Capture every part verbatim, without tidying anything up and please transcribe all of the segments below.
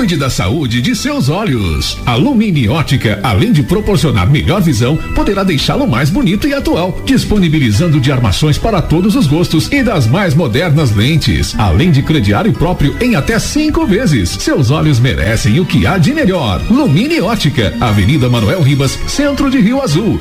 Cuide da saúde de seus olhos. A Lumini Ótica, além de proporcionar melhor visão, poderá deixá-lo mais bonito e atual, disponibilizando de armações para todos os gostos e das mais modernas lentes, além de crediário próprio em até cinco vezes. Seus olhos merecem o que há de melhor. Lumini Ótica, Avenida Manuel Ribas, centro de Rio Azul.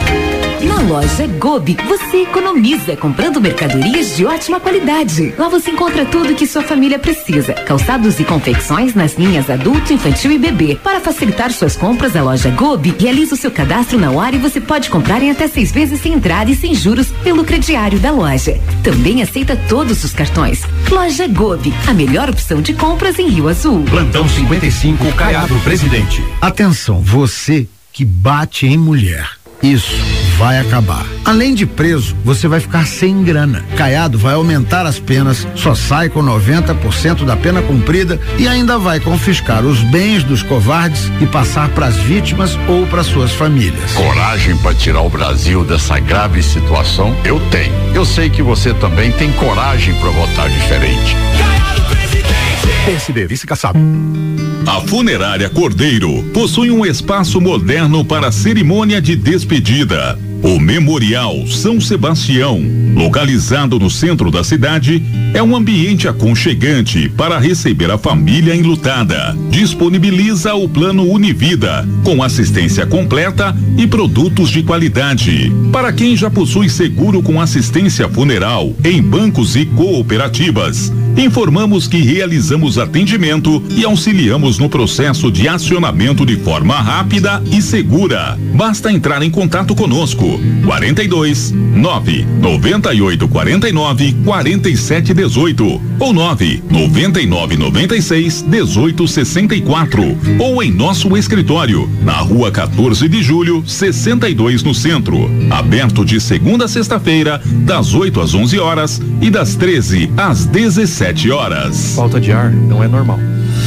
Na loja Gobi, você economiza comprando mercadorias de ótima qualidade. Lá você encontra tudo que sua família precisa. Calçados e confecções nas linhas adulto, infantil e bebê. Para facilitar suas compras, a loja Gobi realiza o seu cadastro na hora e você pode comprar em até seis vezes sem entrada e sem juros pelo crediário da loja. Também aceita todos os cartões. Loja Gobi, a melhor opção de compras em Rio Azul. Plantão cinquenta e cinco, Caiado Presidente. Atenção, você que bate em mulher. Isso vai acabar. Além de preso, você vai ficar sem grana. Caiado vai aumentar as penas, só sai com noventa por cento da pena cumprida e ainda vai confiscar os bens dos covardes e passar para as vítimas ou para suas famílias. Coragem para tirar o Brasil dessa grave situação? Eu tenho. Eu sei que você também tem coragem para votar diferente. Caiado Presidente. P S D, vice-caçado. A Funerária Cordeiro possui um espaço moderno para cerimônia de despedida. O Memorial São Sebastião, localizado no centro da cidade, é um ambiente aconchegante para receber a família enlutada. Disponibiliza o plano Univida, com assistência completa e produtos de qualidade. Para quem já possui seguro com assistência funeral em bancos e cooperativas, informamos que realizamos atendimento e auxiliamos no processo de acionamento de forma rápida e segura. Basta entrar em contato conosco. quarenta e dois, nove, noventa e oito, quarenta e nove, quarenta e sete, dezoito ou nove, noventa e nove, noventa e seis, dezoito, sessenta e quatro ou em nosso escritório, na rua quatorze de julho, sessenta e dois, no centro. Aberto de segunda a sexta-feira, das oito às onze horas e das treze às dezessete horas. Falta de ar não é normal.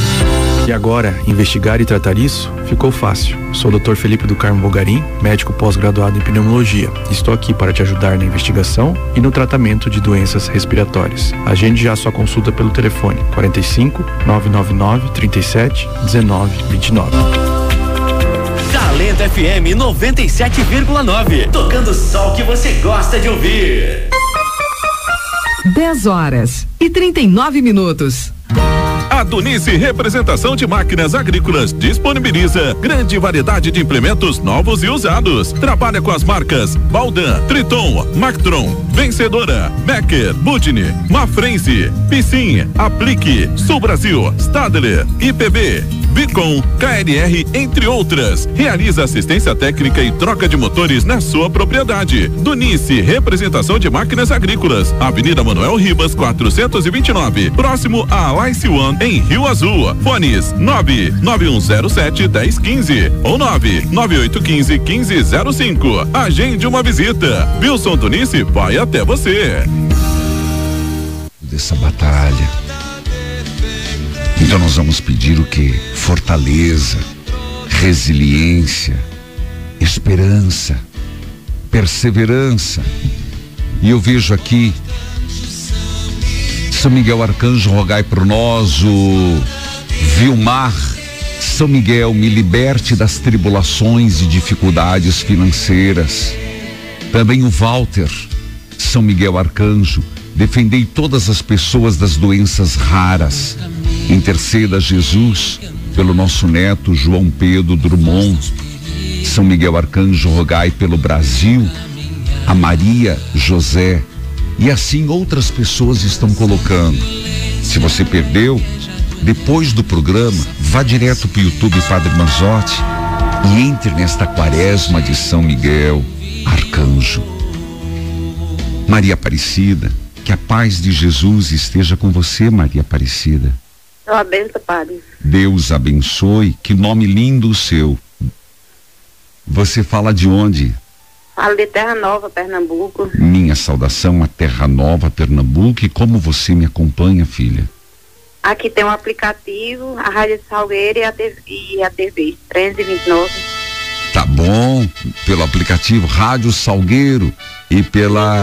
E agora, investigar e tratar isso ficou fácil. Sou o doutor Felipe do Carmo Bogarim, médico pós-graduado em pneumologia. Estou aqui para te ajudar na investigação e no tratamento de doenças respiratórias. Agende já sua consulta pelo telefone quarenta e cinco, nove nove nove, trinta e sete, dezenove, vinte e nove. Talento F M noventa e sete vírgula nove. Tocando só o que você gosta de ouvir. dez horas e trinta e nove minutos. A Dunice Representação de Máquinas Agrícolas disponibiliza grande variedade de implementos novos e usados. Trabalha com as marcas Baldan, Triton, Mactron, Vencedora, Becker, Budni, Mafrense, Piscin, Aplique, Sul Brasil, Stadler, I P B, Vicon, K N R, entre outras. Realiza assistência técnica e troca de motores na sua propriedade. Dunice Representação de Máquinas Agrícolas, Avenida Manuel Ribas, quatrocentos e vinte e nove, próximo a Lice One, em Rio Azul. Fones nove nove um zero sete, dez quinze ou nove nove oito quinze, quinze zero cinco. Agende uma visita. Wilson Dunice vai até você. Dessa batalha. Então nós vamos pedir o quê? Fortaleza, resiliência, esperança, perseverança. E eu vejo aqui São Miguel Arcanjo, rogai por nós. O Vilmar: São Miguel, me liberte das tribulações e dificuldades financeiras. Também o Walter: São Miguel Arcanjo, defendei todas as pessoas das doenças raras. Interceda, Jesus, pelo nosso neto João Pedro Drummond. São Miguel Arcanjo, rogai pelo Brasil. A Maria José. E assim outras pessoas estão colocando. Se você perdeu, depois do programa, vá direto para o YouTube Padre Manzotti e entre nesta quaresma de São Miguel Arcanjo. Maria Aparecida, que a paz de Jesus esteja com você, Maria Aparecida. Sua benção, Padre. Deus abençoe, que nome lindo o seu. Você fala de onde? Falo de Terra Nova, Pernambuco. Minha saudação a Terra Nova, Pernambuco. E como você me acompanha, filha? Aqui tem um aplicativo, a Rádio Salgueiro e a T V, e a T V trezentos e vinte e nove. Tá bom, pelo aplicativo Rádio Salgueiro e pela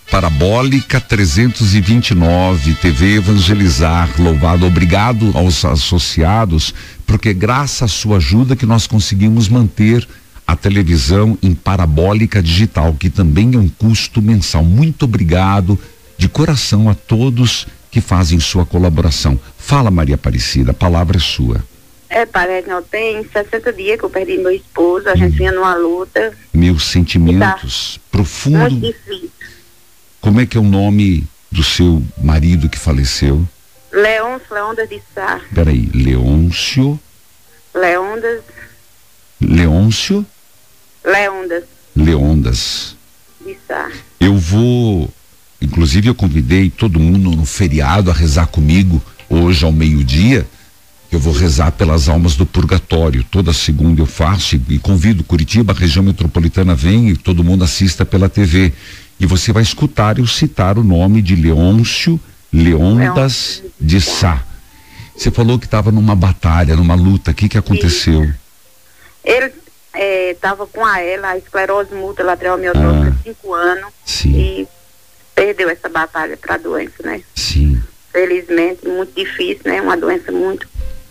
Parabólica trezentos e vinte e nove, T V Evangelizar, louvado, obrigado aos associados, porque graças à sua ajuda que nós conseguimos manter a televisão em parabólica digital, que também é um custo mensal. Muito obrigado de coração a todos que fazem sua colaboração. Fala, Maria Aparecida, a palavra é sua. É, parece, não, tem sessenta dias que eu perdi meu esposo, a gente vinha numa luta. Meus sentimentos tá profundos. muito difícil. Como é que é o nome do seu marido que faleceu? Leôncio Leondas de Sá. Peraí, Leôncio. Leondas. Leôncio. Leondas. Leondas. De Sá. Eu vou, inclusive eu convidei todo mundo no feriado a rezar comigo hoje ao meio-dia. Eu vou rezar pelas almas do purgatório. Toda segunda eu faço e, e convido Curitiba, a região metropolitana vem e todo mundo assista pela T V. E você vai escutar eu citar o nome de Leôncio Leondas de Sá. Você falou que estava numa batalha, numa luta. O que que aconteceu? Ele estava é, com a ela, a esclerose múltipla lateral amiotrófica, ah, cinco anos. Sim. E perdeu essa batalha para a doença, né? Sim. Felizmente, muito difícil, né? Uma doença muito...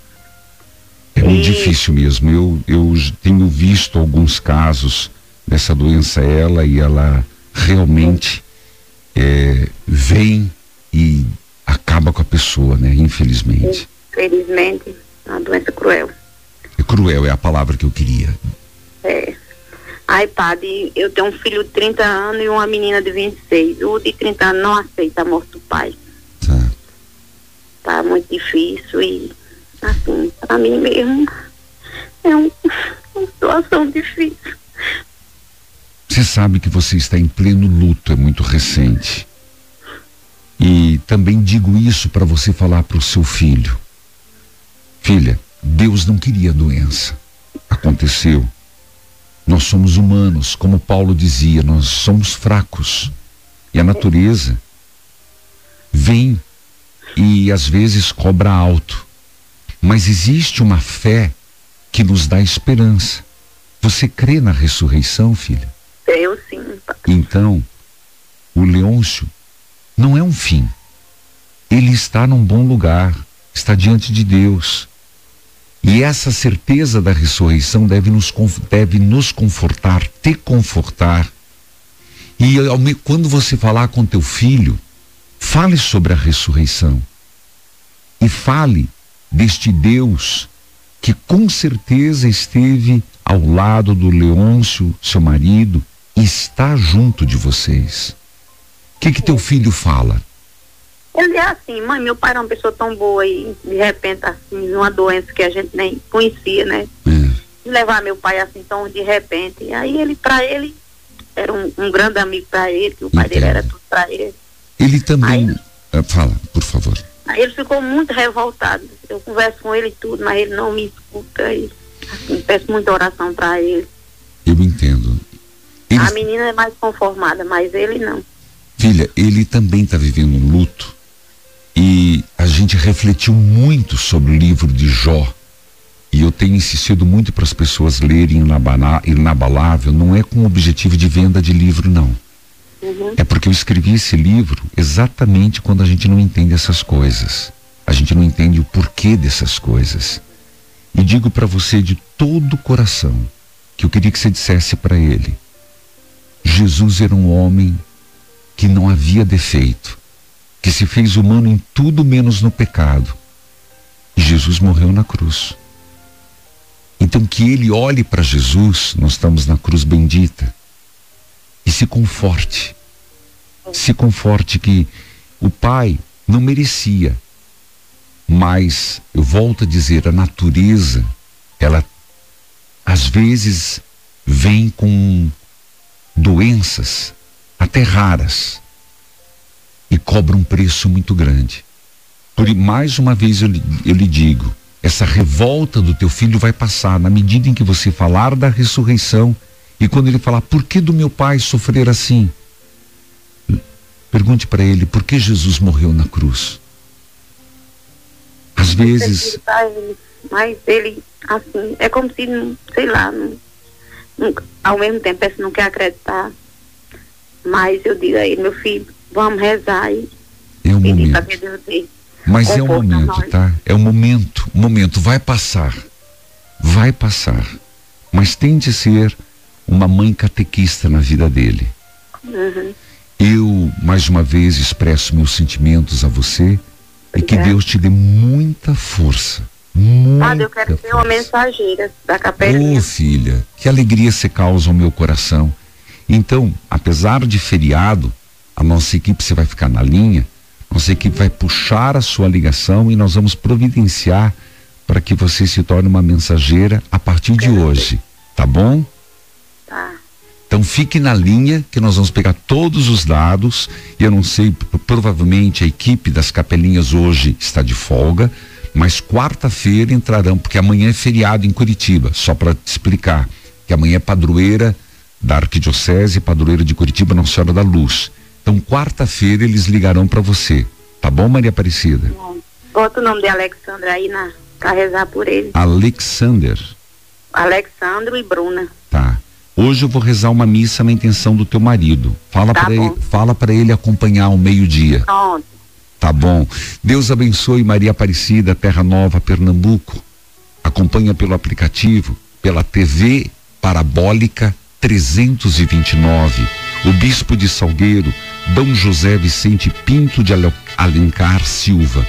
É muito e... difícil mesmo. Eu, eu tenho visto alguns casos dessa doença, ela e ela realmente é, vem e acaba com a pessoa, né? Infelizmente. Infelizmente, é uma doença cruel. É cruel, é a palavra que eu queria. É. Ai, padre, eu tenho um filho de trinta anos e uma menina de vinte e seis. O de trinta anos não aceita a morte do pai. Tá. Tá muito difícil e, assim, pra mim mesmo, é um, uma situação difícil. Você sabe que você está em pleno luto, é muito recente. E também digo isso para você falar para o seu filho. Filha, Deus não queria a doença. Aconteceu. Nós somos humanos, como Paulo dizia, nós somos fracos. E a natureza vem e às vezes cobra alto. Mas existe uma fé que nos dá esperança. Você crê na ressurreição, filha? Eu sim, pai. Então, o Leôncio não é um fim. Ele está num bom lugar, está diante de Deus. E essa certeza da ressurreição deve nos, deve nos confortar, te confortar. E quando você falar com teu filho, fale sobre a ressurreição. E fale deste Deus que com certeza esteve ao lado do Leôncio, seu marido, e está junto de vocês. O que que teu filho fala? Ele é assim, mãe, meu pai era uma pessoa tão boa e de repente assim, uma doença que a gente nem conhecia, né? É. Levar meu pai assim tão de repente. E aí ele, pra ele, era um, um grande amigo pra ele, que o pai Entendo. dele era tudo pra ele. Ele também... Aí, fala, por favor. Aí ele ficou muito revoltado. Eu converso com ele e tudo, mas ele não me escuta. E, assim, peço muita oração pra ele. Eu entendo. Ele... A menina é mais conformada, mas ele não. Filha, ele também está vivendo um luto. E a gente refletiu muito sobre o livro de Jó. E eu tenho insistido muito para as pessoas lerem Inabalável. Não é com o objetivo de venda de livro, não. Uhum. É porque eu escrevi esse livro exatamente quando a gente não entende essas coisas. A gente não entende o porquê dessas coisas. E digo para você de todo o coração que eu queria que você dissesse para ele: Jesus era um homem que não havia defeito, que se fez humano em tudo menos no pecado. E Jesus morreu na cruz. Então que ele olhe para Jesus, nós estamos na cruz bendita, e se conforte. Se conforte que o Pai não merecia. Mas, eu volto a dizer, a natureza, ela às vezes vem com doenças até raras e cobra um preço muito grande. Por mais uma vez eu, eu lhe digo, essa revolta do teu filho vai passar na medida em que você falar da ressurreição. E quando ele falar, por que do meu pai sofrer assim? Pergunte para ele, por que Jesus morreu na cruz? Às vezes... Mas ele, assim, é como se, sei lá, não, não, ao mesmo tempo, ele não quer acreditar. Mas eu digo a ele, meu filho, vamos rezar e é um pedir momento. para que Deus dê. Mas é um momento, tá? É um momento, um momento, vai passar. Vai passar. Mas tente ser uma mãe catequista na vida dele. Uhum. Eu, mais uma vez, expresso meus sentimentos a você e que Deus te dê muita força. Muita Padre, eu quero ser uma mensageira da capelinha. Ô, filha, que alegria você causa ao meu coração. Então, apesar de feriado, a nossa equipe, você vai ficar na linha, nossa equipe vai puxar a sua ligação e nós vamos providenciar para que você se torne uma mensageira a partir de hoje, tá bom? Tá. Então fique na linha que nós vamos pegar todos os dados e eu não sei, provavelmente a equipe das capelinhas hoje está de folga, mas quarta-feira entrarão, porque amanhã é feriado em Curitiba, só para te explicar, que amanhã é padroeira da Arquidiocese, padroeira de Curitiba, Nossa Senhora da Luz. Então quarta-feira eles ligarão para você, tá bom, Maria Aparecida? Bom, bota o nome de Alexandre aí na, pra rezar por ele. Alexander. Alexandre e Bruna. Tá. Hoje eu vou rezar uma missa na intenção do teu marido. Fala Tá para bom. ele, fala para ele acompanhar ao meio-dia. Pronto. Tá bom. Deus abençoe Maria Aparecida, Terra Nova, Pernambuco. Acompanha pelo aplicativo, pela T V Parabólica trezentos e vinte e nove. O Bispo de Salgueiro, Dom José Vicente Pinto de Alencar Silva.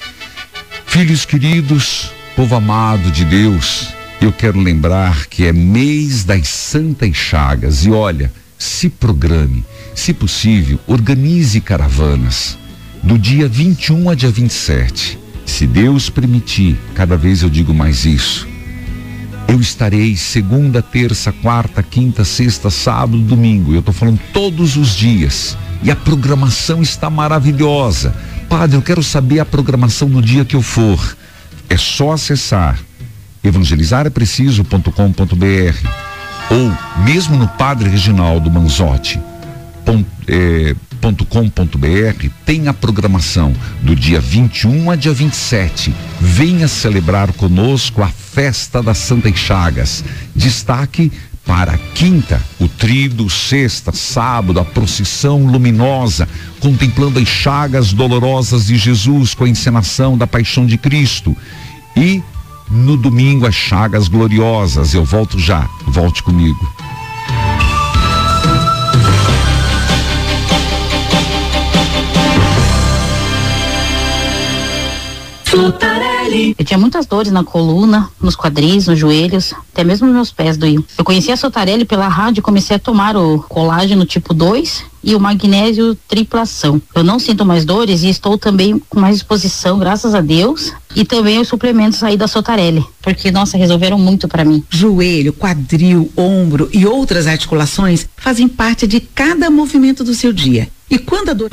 Filhos queridos, povo amado de Deus, eu quero lembrar que é mês das Santas Chagas e olha, se programe, se possível, organize caravanas do dia vinte e um a dia vinte e sete. Se Deus permitir, cada vez eu digo mais isso, eu estarei segunda, terça, quarta, quinta, sexta, sábado, domingo. Eu estou falando todos os dias. E a programação está maravilhosa. Padre, eu quero saber a programação do dia que eu for. É só acessar evangelizar é preciso ponto com ponto br ou mesmo no Padre Reginaldo Manzotti ponto, é, ponto com ponto br tem a programação do dia vinte e um a dia vinte e sete. Venha celebrar conosco a festa das Santas Chagas. Destaque para quinta, o tríduo, sexta, sábado, a procissão luminosa, contemplando as chagas dolorosas de Jesus com a encenação da paixão de Cristo. E no domingo, as chagas gloriosas. Eu volto já, volte comigo. Sotarelli. Eu tinha muitas dores na coluna, nos quadris, nos joelhos, até mesmo nos meus pés doíam. Eu conheci a Sotarelli pela rádio e comecei a tomar o colágeno tipo dois e o magnésio triplação. Eu não sinto mais dores e estou também com mais disposição, graças a Deus. E também os suplementos aí da Sotarelli, porque, nossa, resolveram muito pra mim. Joelho, quadril, ombro e outras articulações fazem parte de cada movimento do seu dia. E quando a dor